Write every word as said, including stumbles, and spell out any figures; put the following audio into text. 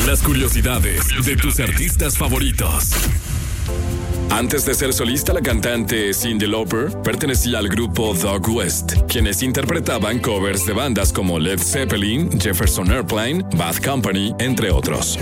Las curiosidades de tus artistas favoritos. Antes de ser solista, la cantante Cyndi Lauper pertenecía al grupo Dog West, quienes interpretaban covers de bandas como Led Zeppelin, Jefferson Airplane, Bad Company, entre otros.